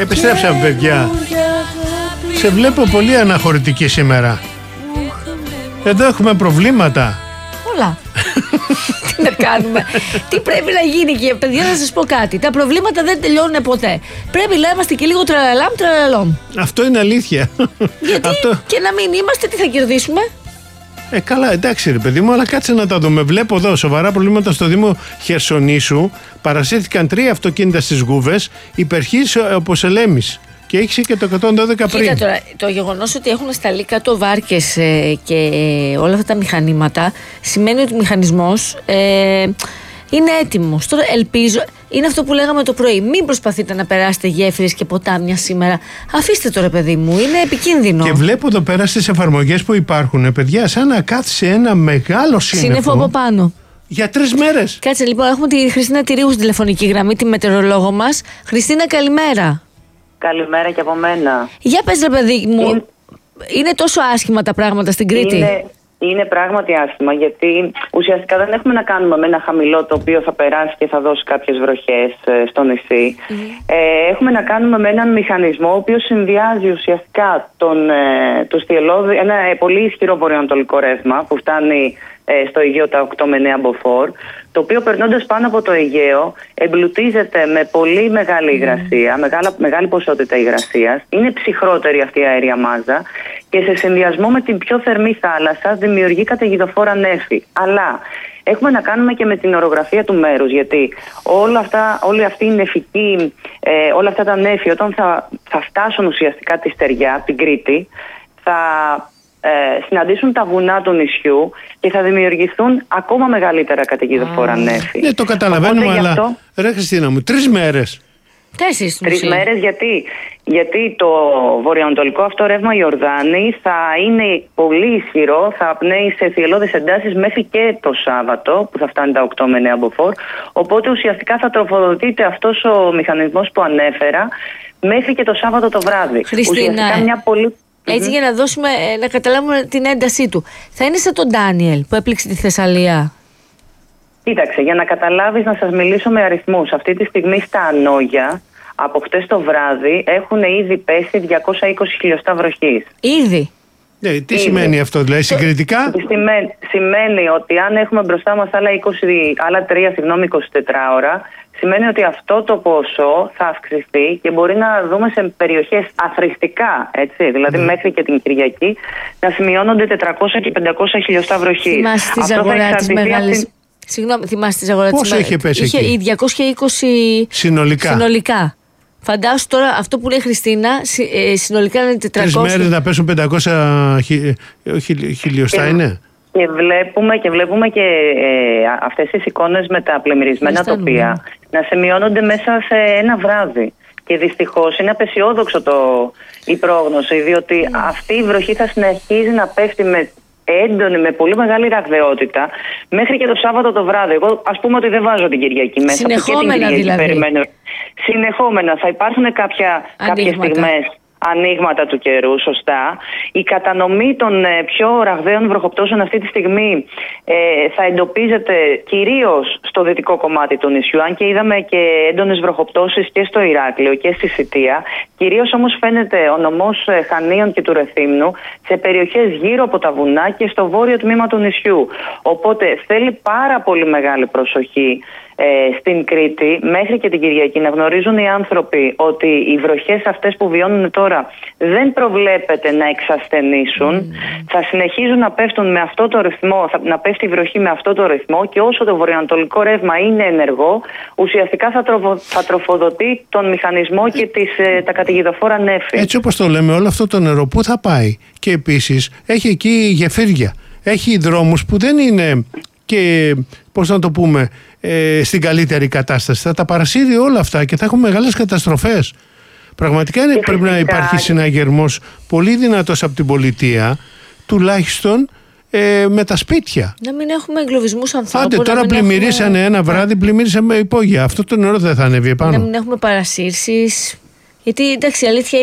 Επιστρέψαμε, παιδιά. Σε βλέπω πολύ αναχωρητική σήμερα. Εδώ έχουμε προβλήματα. Όλα. Τι να κάνουμε. Τι πρέπει να γίνει, και παιδιά, να σας πω κάτι. Τα προβλήματα δεν τελειώνουν ποτέ. Πρέπει να είμαστε και λίγο τραλαλάμ. Αυτό είναι αλήθεια. Γιατί και να μην είμαστε, τι θα κερδίσουμε. Καλά, εντάξει ρε παιδί μου, αλλά κάτσε να τα δούμε. Βλέπω εδώ σοβαρά προβλήματα στο Δήμο Χερσονήσου. Παρασύρθηκαν 3 αυτοκίνητα στις Γούβες, υπερχής όπως Ελέμης. Και έχει και το 112 πριν. Κοίτα τώρα, το γεγονός ότι έχουν σταλεί κάτω βάρκες και όλα αυτά τα μηχανήματα σημαίνει ότι ο μηχανισμός είναι έτοιμος. Τώρα ελπίζω, είναι αυτό που λέγαμε το πρωί. Μην προσπαθείτε να περάσετε γέφυρες και ποτάμια σήμερα. Αφήστε το ρε παιδί μου, είναι επικίνδυνο. Και βλέπω εδώ πέρα στις εφαρμογές που υπάρχουν, παιδιά, σαν να κάθισε ένα μεγάλο σύννεφο από πάνω. Για 3 μέρες. Κάτσε λοιπόν, έχουμε τη Χριστίνα Τυρίου στην τηλεφωνική γραμμή, τη μετεωρολόγο μας. Χριστίνα, καλημέρα. Καλημέρα και από μένα. Για πες ρε παιδί μου, είναι τόσο άσχημα τα πράγματα στην Κρήτη? Είναι πράγματι άσχημα, γιατί ουσιαστικά δεν έχουμε να κάνουμε με ένα χαμηλό το οποίο θα περάσει και θα δώσει κάποιες βροχές στο νησί. Έχουμε να κάνουμε με έναν μηχανισμό ο οποίος συνδυάζει ουσιαστικά το στιελώδη, ένα πολύ ισχυρό βορειοανατολικό ρεύμα που φτάνει στο Αιγαίο τα 8 με 9 μποφόρ, το οποίο περνώντας πάνω από το Αιγαίο εμπλουτίζεται με πολύ μεγάλη υγρασία, μεγάλη ποσότητα υγρασίας. Είναι ψυχρότερη αυτή η αέρια μάζα και σε συνδυασμό με την πιο θερμή θάλασσα δημιουργεί καταιγιδοφόρα νέφη. Αλλά έχουμε να κάνουμε και με την ορογραφία του μέρους, γιατί όλη αυτή η νεφική, όλα αυτά τα νέφη όταν θα φτάσουν ουσιαστικά τη στεριά, την Κρήτη, θα συναντήσουν τα βουνά του νησιού και θα δημιουργηθούν ακόμα μεγαλύτερα καταιγιδοφόρα νέφη. Ναι, το καταλαβαίνουμε, αλλά ρε Χριστίνα μου, 3 μέρες. 3 μέρες γιατί το βορειοανατολικό αυτό ρεύμα Ιορδάνη θα είναι πολύ ισχυρό, θα πνέει σε θυελλώδεις εντάσεις μέχρι και το Σάββατο που θα φτάνει τα 8 με 9 μποφόρ. Οπότε ουσιαστικά θα τροφοδοτείται αυτός ο μηχανισμός που ανέφερα μέχρι και το Σάββατο το βράδυ. Χριστίνα, έτσι για να δώσουμε, να καταλάβουμε την έντασή του. Θα είναι σαν τον Ντάνιελ που έπληξε τη Θεσσαλία? Κοίταξε, για να καταλάβεις, να σας μιλήσω με αριθμούς. Αυτή τη στιγμή στα Ανόγια, από χτες το βράδυ, έχουν ήδη πέσει 220 χιλιοστά βροχής. Ήδη. Τι σημαίνει αυτό, δηλαδή συγκριτικά? Σημαίνει ότι αν έχουμε μπροστά μας άλλα 24 ώρα, σημαίνει ότι αυτό το ποσό θα αυξηθεί και μπορεί να δούμε σε περιοχές αθροιστικά, έτσι, δηλαδή μέχρι και την Κυριακή, να σημειώνονται 400 και 500 χιλιοστά βροχής. Θυμάσαι τη Ζαγορά της Μεγάλης? Συγγνώμη, θυμάσαι τη Ζαγορά της Πόσο είχε πέσει εκεί? Είχε 220 συνολικά. Φαντάσου τώρα αυτό που λέει η Χριστίνα, συνολικά είναι 400. 3 μέρες να πέσουν 500 χιλιοστά είναι. Και βλέπουμε και αυτές τις εικόνες με τα πλημμυρισμένα τοπία να σημειώνονται μέσα σε ένα βράδυ. Και δυστυχώς είναι απεσιόδοξο η πρόγνωση, διότι αυτή η βροχή θα συνεχίζει να πέφτει με έντονη, με πολύ μεγάλη ραγδαιότητα μέχρι και το Σάββατο το βράδυ. Εγώ ας πούμε ότι δεν βάζω την Κυριακή μέσα. Συνεχόμενα δηλαδή. Περιμένω. Συνεχόμενα. Θα υπάρχουν κάποιες στιγμές ανοίγματα του καιρού, σωστά. Η κατανομή των πιο ραγδαίων βροχοπτώσεων αυτή τη στιγμή θα εντοπίζεται κυρίως στο δυτικό κομμάτι του νησιού, αν και είδαμε και έντονες βροχοπτώσεις και στο Ηράκλειο και στη Σιτία. Κυρίως όμως φαίνεται ο νομός Χανίων και του Ρεθύμνου σε περιοχές γύρω από τα βουνά και στο βόρειο τμήμα του νησιού. Οπότε θέλει πάρα πολύ μεγάλη προσοχή στην Κρήτη μέχρι και την Κυριακή, να γνωρίζουν οι άνθρωποι ότι οι βροχές αυτές που βιώνουν τώρα δεν προβλέπεται να εξασθενήσουν. Θα συνεχίζουν να πέφτουν με αυτό το ρυθμό, να πέφτει η βροχή με αυτό το ρυθμό, και όσο το βορειοανατολικό ρεύμα είναι ενεργό, ουσιαστικά θα τροφοδοτεί τον μηχανισμό και τα καταιγιδοφόρα νέφη. Έτσι όπως το λέμε, όλο αυτό το νερό πού θα πάει? Και επίσης έχει εκεί γεφύρια, έχει δρόμους που δεν είναι και, πώς να το πούμε, στην καλύτερη κατάσταση. Θα τα παρασύρει όλα αυτά και θα έχουμε μεγάλες καταστροφές. Πραγματικά πρέπει να υπάρχει συναγερμός πολύ δυνατός από την πολιτεία, τουλάχιστον με τα σπίτια. Να μην έχουμε εγκλωβισμούς ανθρώπων. Άντε, τώρα πλημμυρίσανε ένα βράδυ, πλημμύρισαμε υπόγεια. Αυτό το νερό δεν θα ανέβει επάνω. Να μην έχουμε παρασύρσεις. Γιατί εντάξει, η αλήθεια